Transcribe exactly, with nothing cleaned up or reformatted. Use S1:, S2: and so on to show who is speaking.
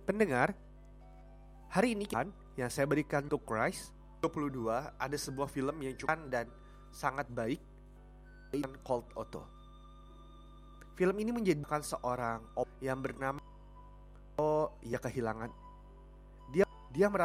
S1: Pendengar, hari ini kan yang saya berikan untuk Christ dua puluh dua ada sebuah film yang cukup dan sangat baik, Cold Otto. Film ini menjadikan seorang yang bernama Oh, ia kehilangan. Dia dia merasa